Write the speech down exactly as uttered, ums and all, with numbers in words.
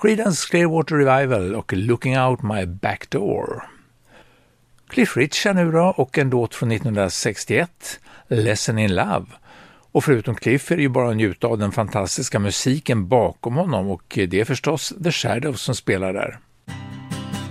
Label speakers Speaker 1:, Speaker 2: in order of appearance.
Speaker 1: Creedence Clearwater Revival och Looking Out My Back Door. Cliff Richard nu då, och en låt från nittonhundrasextioett, Lesson in Love. Och förutom Cliff är det ju bara att njuta av den fantastiska musiken bakom honom, och det är förstås The Shadows som spelar där.